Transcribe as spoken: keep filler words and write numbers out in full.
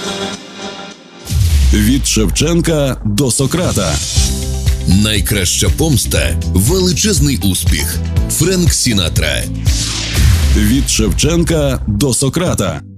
Від Шевченка до Сократа. Найкраща помста – величезний успіх. Френк Сінатра. Від Шевченка до Сократа.